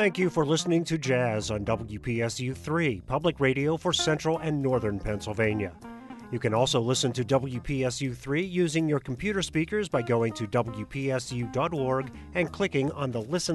Thank you for listening to Jazz on WPSU 3, public radio for central and northern Pennsylvania. You can also listen to WPSU 3 using your computer speakers by going to WPSU.org and clicking on the Listen